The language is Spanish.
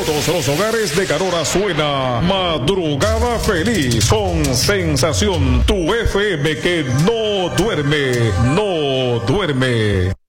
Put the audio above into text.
todos los hogares de Carora suena Madrugada Feliz con Sensación, tu FM que no duerme, no duerme.